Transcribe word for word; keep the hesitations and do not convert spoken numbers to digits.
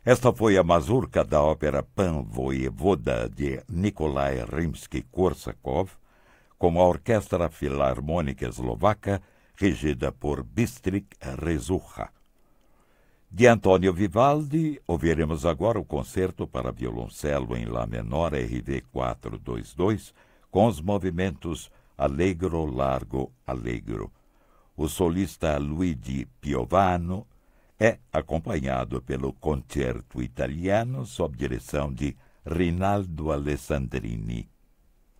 Esta foi a mazurca da ópera Pan Voyevoda de Nikolai Rimsky-Korsakov, com a Orquestra Filarmônica Eslovaca, regida por Bystrik Režucha. De Antônio Vivaldi, ouviremos agora o concerto para violoncelo em Lá menor R V quatrocentos e vinte e dois, com os movimentos Allegro, Largo, Allegro. O solista Luigi Piovano é acompanhado pelo Concerto Italiano, sob direção de Rinaldo Alessandrini.